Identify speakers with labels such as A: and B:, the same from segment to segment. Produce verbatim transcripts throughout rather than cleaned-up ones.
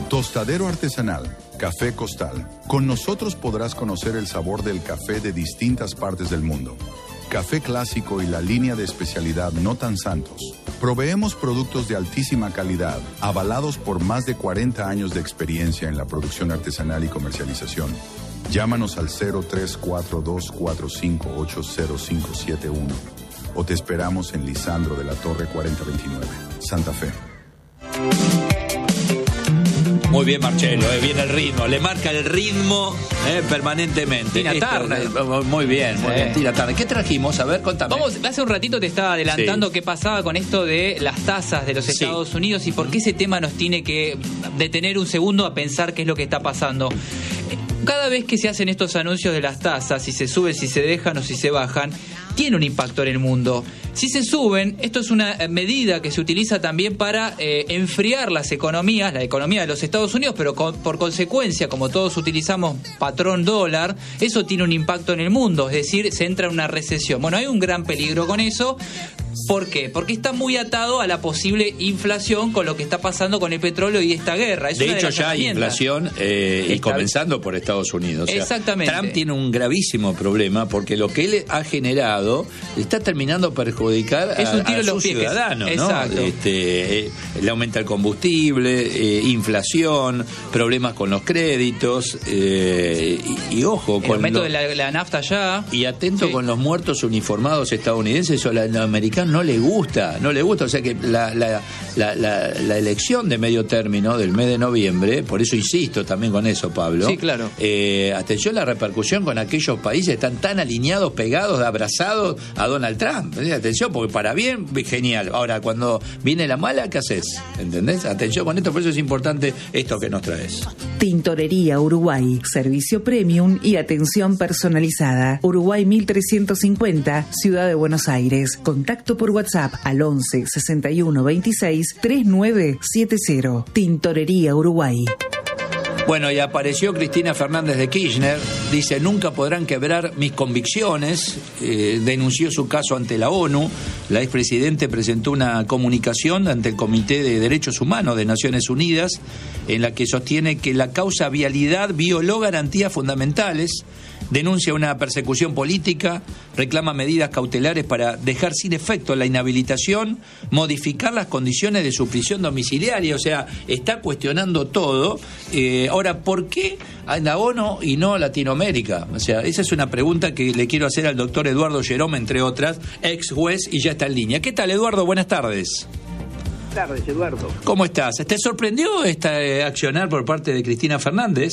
A: Tostadero artesanal, Café Costal. Con nosotros podrás conocer el sabor del café de distintas partes del mundo. Café clásico y la línea de especialidad No Tan Santos. Proveemos productos de altísima calidad, avalados por más de cuarenta años de experiencia en la producción artesanal y comercialización. Llámanos al cero tres cuatro dos cuatro cinco ocho cero cinco siete uno o te esperamos en Lisandro de la Torre cuarenta veintinueve, Santa Fe.
B: Muy bien, Marcelo, eh, viene el ritmo, le marca el ritmo eh, permanentemente.
C: Tina Turner.
B: Esto, muy bien, muy
C: sí.
B: bien, Tina Turner. ¿Qué trajimos? A ver, contame.
C: Vamos, hace un ratito te estaba adelantando
B: sí.
C: qué pasaba con esto de las tasas de los Estados sí. Unidos y por qué ese tema nos tiene que detener un segundo a pensar qué es lo que está pasando. Cada vez que se hacen estos anuncios de las tasas, si se suben, si se dejan o si se bajan, tiene un impacto en el mundo. Si se suben, esto es una medida que se utiliza también para eh, enfriar las economías, la economía de los Estados Unidos, pero con, por consecuencia, como todos utilizamos patrón dólar, eso tiene un impacto en el mundo, es decir, se entra en una recesión. Bueno, hay un gran peligro con eso. ¿Por qué? Porque está muy atado a la posible inflación con lo que está pasando con el petróleo y esta guerra. Es
B: de
C: una
B: hecho,
C: de
B: ya hay inflación eh, y
C: está...
B: comenzando por Estados Unidos. O sea,
C: exactamente.
B: Trump tiene un gravísimo problema porque lo que él ha generado está terminando perjudicar a,
C: es un tiro
B: a
C: en los
B: sus
C: pies.
B: ciudadanos.
C: Exacto.
B: ¿no? Este, eh, le aumenta el combustible, eh, inflación, problemas con los créditos eh, y, y ojo.
C: El
B: con
C: aumento
B: lo...
C: de la, la nafta ya.
B: Y atento
C: sí.
B: con los muertos uniformados estadounidenses o los americanos no le gusta, no le gusta, o sea que la, la, la, la, la elección de medio término del mes de noviembre, por eso insisto también con eso, Pablo.
C: Sí, claro.
B: Eh, atención a la repercusión con aquellos países que están tan alineados, pegados, abrazados a Donald Trump. ¿Eh? Atención, porque para bien, genial. Ahora, cuando viene la mala, ¿qué haces? ¿Entendés? Atención con esto, por eso es importante esto que nos traes.
D: Tintorería Uruguay, servicio premium y atención personalizada. Uruguay mil trescientos cincuenta, Ciudad de Buenos Aires. Contacto por WhatsApp al once sesenta y uno veintiséis treinta y nueve setenta. Tintorería Uruguay.
B: Bueno, y apareció Cristina Fernández de Kirchner, dice, nunca podrán quebrar mis convicciones, eh, denunció su caso ante la ONU, la expresidente presentó una comunicación ante el Comité de Derechos Humanos de Naciones Unidas, en la que sostiene que la causa vialidad violó garantías fundamentales, denuncia una persecución política, reclama medidas cautelares para dejar sin efecto la inhabilitación, modificar las condiciones de su prisión domiciliaria, o sea, está cuestionando todo. Eh, ahora, ¿por qué a la ONU y no a Latinoamérica? O sea, esa es una pregunta que le quiero hacer al doctor Eduardo Jerome, entre otras, ex juez y ya está en línea. ¿Qué tal, Eduardo? Buenas tardes.
E: Buenas tardes, Eduardo.
B: ¿Cómo estás? ¿Te sorprendió este accionar por parte de Cristina Fernández?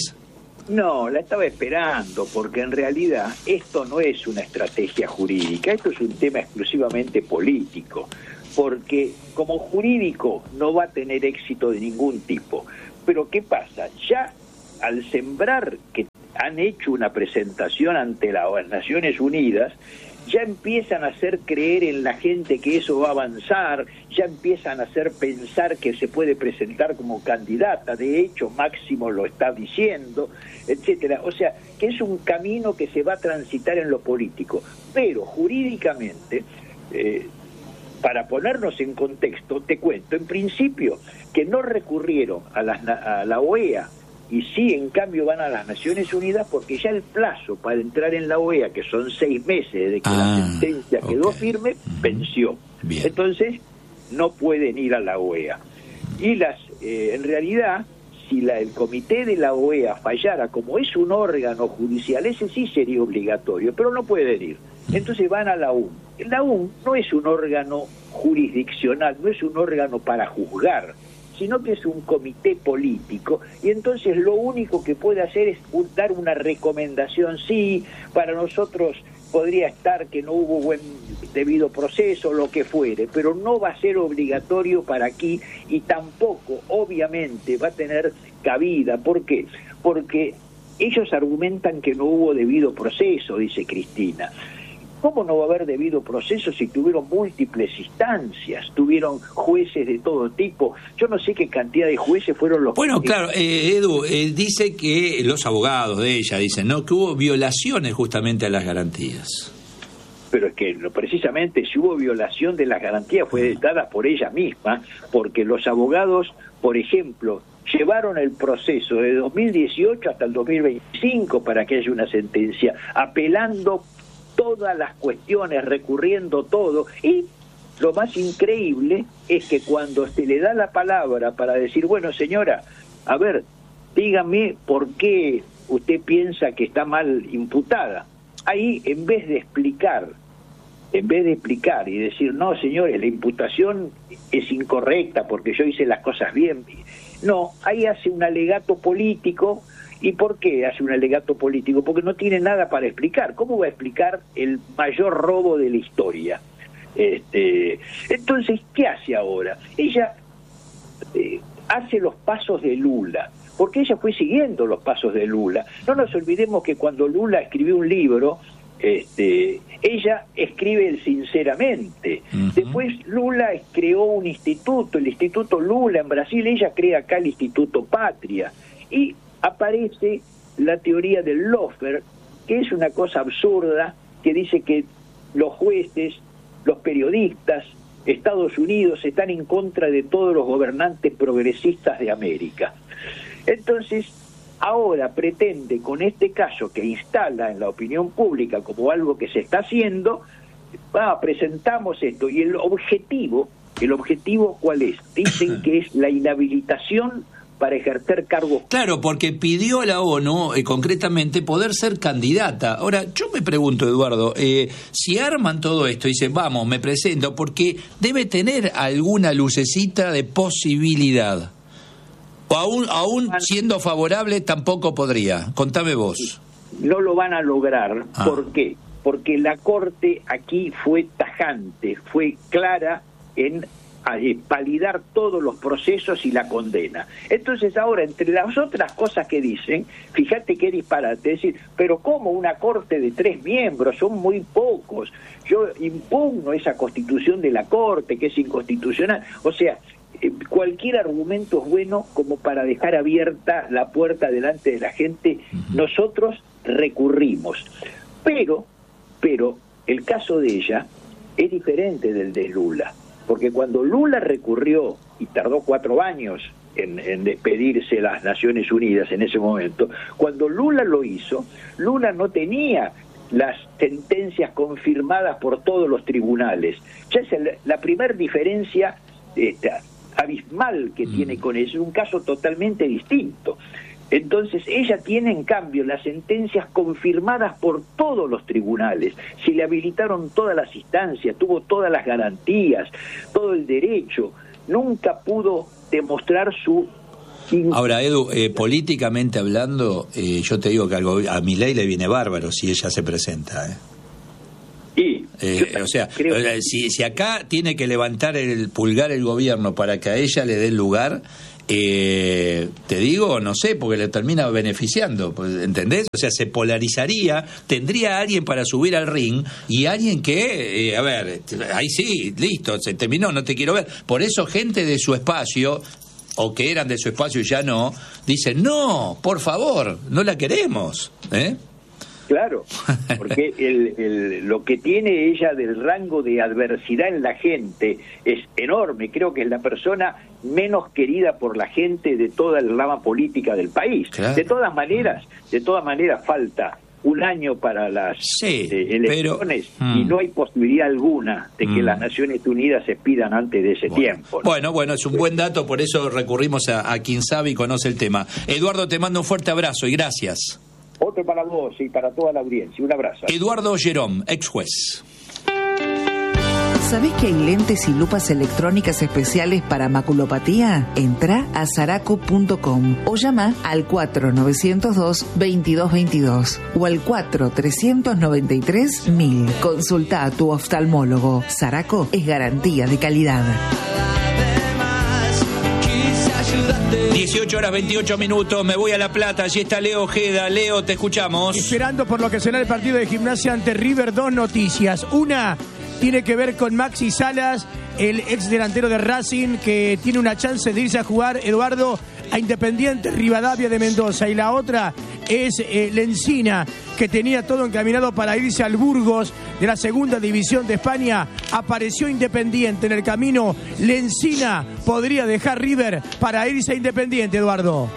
E: No, la estaba esperando, porque en realidad esto no es una estrategia jurídica, esto es un tema exclusivamente político, porque como jurídico no va a tener éxito de ningún tipo. Pero ¿qué pasa? Ya al sembrar que han hecho una presentación ante las Naciones Unidas, ya empiezan a hacer creer en la gente que eso va a avanzar, ya empiezan a hacer pensar que se puede presentar como candidata, de hecho Máximo lo está diciendo, etcétera. O sea, que es un camino que se va a transitar en lo político, pero jurídicamente, eh, para ponernos en contexto, te cuento, en principio, que no recurrieron a, las, a la O E A, y sí, en cambio, van a las Naciones Unidas porque ya el plazo para entrar en la O E A, que son seis meses desde que ah, la sentencia quedó okay. firme, venció.
B: Bien.
E: Entonces, no pueden ir a la O E A. Y las, eh, en realidad, si la, el comité de la O E A fallara, como es un órgano judicial, ese sí sería obligatorio, pero no pueden ir. Entonces van a la U N. La U N no es un órgano jurisdiccional, no es un órgano para juzgar, sino que es un comité político, y entonces lo único que puede hacer es dar una recomendación. Sí, para nosotros podría estar que no hubo buen debido proceso, lo que fuere, pero no va a ser obligatorio para aquí, y tampoco, obviamente, va a tener cabida. ¿Por qué? Porque ellos argumentan que no hubo debido proceso, dice Cristina. ¿Cómo no va a haber debido proceso si tuvieron múltiples instancias, tuvieron jueces de todo tipo? Yo no sé qué cantidad de jueces fueron los...
B: Bueno, claro, eh, Edu, eh, dice que los abogados de ella dicen, ¿no?, que hubo violaciones justamente a las garantías.
E: Pero es que no, precisamente si hubo violación de las garantías fue dada por ella misma, porque los abogados, por ejemplo, llevaron el proceso de dos mil dieciocho hasta el dos mil veinticinco para que haya una sentencia, apelando todas las cuestiones, recurriendo todo, y lo más increíble es que cuando se le da la palabra para decir, bueno, señora, a ver, dígame por qué usted piensa que está mal imputada, ahí en vez de explicar, en vez de explicar y decir, no, señores, la imputación es incorrecta porque yo hice las cosas bien, no, ahí hace un alegato político. ¿Y por qué hace un alegato político? Porque no tiene nada para explicar. ¿Cómo va a explicar el mayor robo de la historia? Este, entonces, ¿qué hace ahora? Ella eh, hace los pasos de Lula, porque ella fue siguiendo los pasos de Lula. No nos olvidemos que cuando Lula escribió un libro, este, ella escribe el Sinceramente. Uh-huh. Después Lula creó un instituto, el Instituto Lula en Brasil, ella crea acá el Instituto Patria. Y aparece la teoría del lawfare, que es una cosa absurda, que dice que los jueces, los periodistas, Estados Unidos están en contra de todos los gobernantes progresistas de América. Entonces, ahora pretende con este caso que instala en la opinión pública como algo que se está haciendo, ah, presentamos esto, y el objetivo, el objetivo ¿cuál es? Dicen que es la inhabilitación para ejercer cargos.
B: Claro, porque pidió a la ONU, eh, concretamente, poder ser candidata. Ahora, yo me pregunto, Eduardo, eh, si arman todo esto y dicen, vamos, me presento, porque debe tener alguna lucecita de posibilidad. O aún, aún siendo favorable, tampoco podría. Contame vos.
E: No lo van a lograr.
B: Ah.
E: ¿Por qué? Porque la Corte aquí fue tajante, fue clara en a validar todos los procesos y la condena. Entonces ahora, entre las otras cosas que dicen, fíjate qué disparate, es decir, pero ¿cómo una corte de tres miembros? Son muy pocos. Yo impugno esa constitución de la corte, que es inconstitucional. O sea, eh, cualquier argumento es bueno como para dejar abierta la puerta delante de la gente. Uh-huh. Nosotros recurrimos. Pero, pero, el caso de ella es diferente del de Lula. Porque cuando Lula recurrió, y tardó cuatro años en, en despedirse de las Naciones Unidas en ese momento, cuando Lula lo hizo, Lula no tenía las sentencias confirmadas por todos los tribunales. Ya es el, la primera diferencia esta, abismal que mm. tiene con eso, es un caso totalmente distinto. Entonces ella tiene en cambio las sentencias confirmadas por todos los tribunales, se le habilitaron todas las instancias, tuvo todas las garantías, todo el derecho, nunca pudo demostrar su...
B: Ahora, Edu, eh, políticamente hablando, eh, yo te digo que algo, a Milei le viene bárbaro si ella se presenta, ¿eh?
E: Y,
B: eh, o sea, creo... si, si acá tiene que levantar el pulgar el gobierno para que a ella le dé el lugar... Eh, te digo, no sé, porque le termina beneficiando, ¿entendés? O sea, se polarizaría, tendría alguien para subir al ring y alguien que, eh, a ver, ahí sí, listo, se terminó, no te quiero ver. Por eso gente de su espacio, o que eran de su espacio y ya no, dicen, no, por favor, no la queremos, ¿eh?
E: Claro, porque el, el, lo que tiene ella del rango de adversidad en la gente es enorme. Creo que es la persona menos querida por la gente de toda la rama política del país. Claro. De todas maneras, de todas maneras falta un año para las
B: sí,
E: eh, elecciones
B: pero,
E: y
B: mm.
E: no hay posibilidad alguna de que mm. las Naciones Unidas se pidan antes de ese
B: bueno.
E: tiempo, ¿no?
B: Bueno, bueno, es un buen dato, por eso recurrimos a, a quien sabe y conoce el tema. Eduardo, te mando un fuerte abrazo y gracias.
E: Otro para vos y para toda la audiencia. Un abrazo.
B: Eduardo Gerón, ex juez.
D: ¿Sabés que hay lentes y lupas electrónicas especiales para maculopatía? Entrá a zaraco punto com o llama al cuatro nueve cero dos, veintidós veintidós o al cuatro tres nueve tres, mil. Consulta a tu oftalmólogo. Zaraco es garantía de calidad.
B: dieciocho horas veintiocho minutos, me voy a La Plata, allí está Leo Ojeda. Leo, te escuchamos.
F: Esperando por lo que será el partido de Gimnasia ante River, dos noticias. Una tiene que ver con Maxi Salas, el ex delantero de Racing, que tiene una chance de irse a jugar, Eduardo, a Independiente Rivadavia de Mendoza, y la otra es eh, Lencina, que tenía todo encaminado para irse al Burgos de la segunda división de España. Apareció Independiente en el camino. Lencina podría dejar River para irse a Independiente, Eduardo.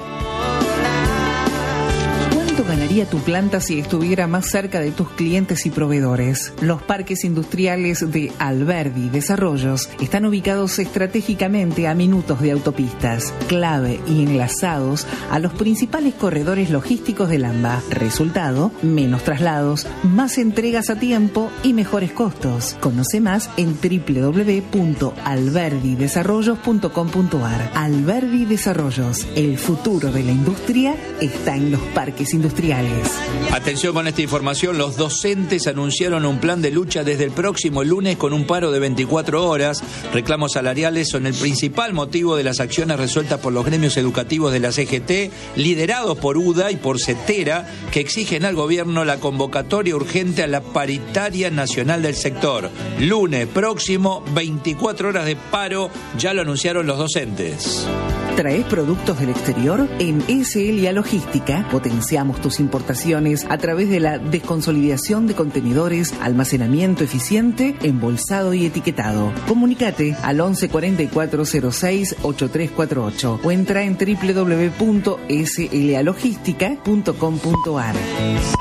D: ¿Cuánto ganaría tu planta si estuviera más cerca de tus clientes y proveedores? Los parques industriales de Alberdi Desarrollos están ubicados estratégicamente a minutos de autopistas, clave y enlazados a los principales corredores logísticos del AMBA. Resultado, menos traslados, más entregas a tiempo y mejores costos. Conoce más en doble u doble u doble u punto alberdi desarrollos punto com punto a r. Alberdi Desarrollos, el futuro de la industria está en los parques industriales.
B: Atención con esta información, los docentes anunciaron un plan de lucha desde el próximo lunes con un paro de veinticuatro horas. Reclamos salariales son el principal motivo de las acciones resueltas por los gremios educativos de la C G T, liderados por U D A y por CETERA, que exigen al gobierno la convocatoria urgente a la paritaria nacional del sector. Lunes próximo, veinticuatro horas de paro, ya lo anunciaron los docentes.
D: ¿Traes productos del exterior? En S L A Logística potenciamos tus importaciones a través de la desconsolidación de contenedores, almacenamiento eficiente, embolsado y etiquetado. Comunicate al once cuarenta y cuatro cero seis ochenta y tres cuarenta y ocho o entra en doble u doble u doble u punto s l a logística punto com punto a r.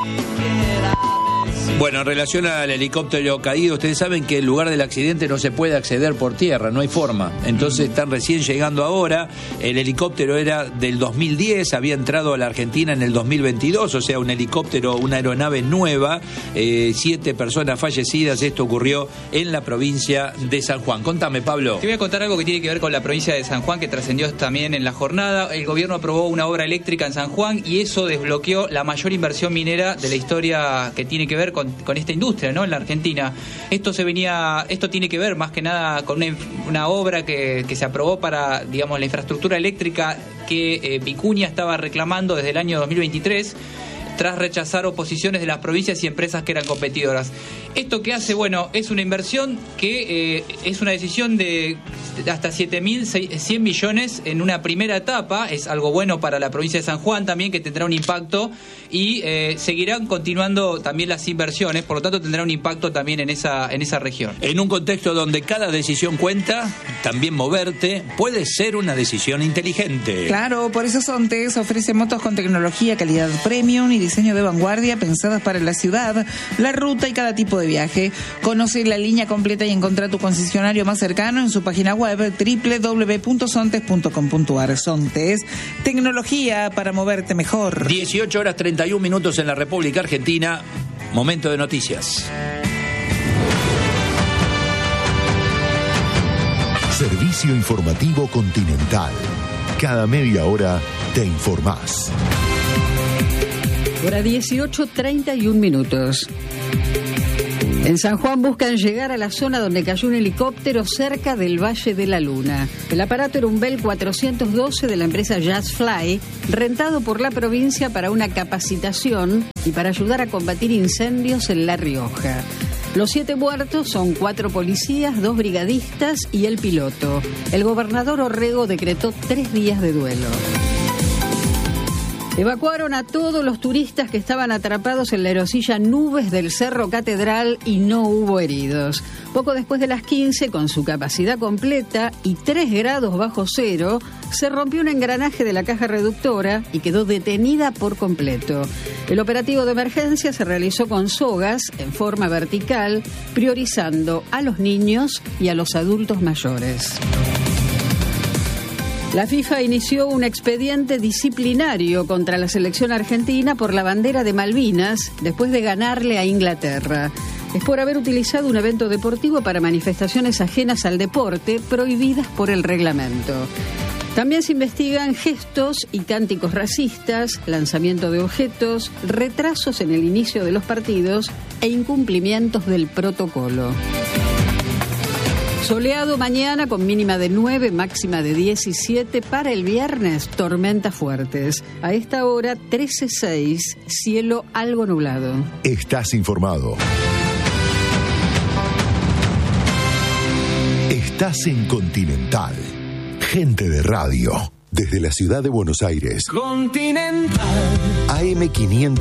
B: Bueno, en relación al helicóptero caído, ustedes saben que el lugar del accidente no se puede acceder por tierra, no hay forma. Entonces están recién llegando ahora. El helicóptero era del dos mil diez, había entrado a la Argentina en el dos mil veintidós, o sea, un helicóptero, una aeronave nueva, eh, siete personas fallecidas. Esto ocurrió en la provincia de San Juan. Contame, Pablo.
C: Te voy a contar algo que tiene que ver con la provincia de San Juan, que trascendió también en la jornada. El gobierno aprobó una obra eléctrica en San Juan y eso desbloqueó la mayor inversión minera de la historia que tiene que ver con con esta industria, ¿no? En la Argentina. Esto se venía, esto tiene que ver más que nada con una, una obra que, que se aprobó para, digamos, la infraestructura eléctrica que eh, Vicuña estaba reclamando desde el año dos mil veintitrés, tras rechazar oposiciones de las provincias y empresas que eran competidoras. Esto que hace, bueno, es una inversión que eh, es una decisión de hasta siete mil cien millones en una primera etapa. Es algo bueno para la provincia de San Juan también, que tendrá un impacto y eh, seguirán continuando también las inversiones, por lo tanto tendrá un impacto también en esa, en esa región.
B: En un contexto donde cada decisión cuenta, también moverte puede ser una decisión inteligente.
G: Claro, por eso Sontes ofrece motos con tecnología, calidad premium y diseño de vanguardia pensadas para la ciudad, la ruta y cada tipo de viaje. Conoce la línea completa y encontrá tu concesionario más cercano en su página web doble u doble u doble u punto sontes punto com punto a r. Sontes, tecnología para moverte mejor.
B: dieciocho horas treinta y un minutos en la República Argentina. Momento de noticias.
H: Servicio informativo Continental. Cada media hora te informás.
I: Hora dieciocho treinta y un minutos. En San Juan buscan llegar a la zona donde cayó un helicóptero cerca del Valle de la Luna. El aparato era un Bell cuatrocientos doce de la empresa Just Fly, rentado por la provincia para una capacitación y para ayudar a combatir incendios en La Rioja. Los siete muertos son cuatro policías, dos brigadistas y el piloto. El gobernador Orrego decretó tres días de duelo. Evacuaron a todos los turistas que estaban atrapados en la erosilla Nubes del Cerro Catedral y no hubo heridos. Poco después de las quince, con su capacidad completa y tres grados bajo cero, se rompió un engranaje de la caja reductora y quedó detenida por completo. El operativo de emergencia se realizó con sogas en forma vertical, priorizando a los niños y a los adultos mayores. La FIFA inició un expediente disciplinario contra la selección argentina por la bandera de Malvinas después de ganarle a Inglaterra. Es por haber utilizado un evento deportivo para manifestaciones ajenas al deporte prohibidas por el reglamento. También se investigan gestos y cánticos racistas, lanzamiento de objetos, retrasos en el inicio de los partidos e incumplimientos del protocolo. Soleado mañana con mínima de nueve, máxima de diecisiete. Para el viernes, tormentas fuertes. A esta hora, trece seis, cielo algo nublado.
H: Estás informado. Estás en Continental. Gente de radio. Desde la ciudad de Buenos Aires.
J: Continental.
H: A M quinientos.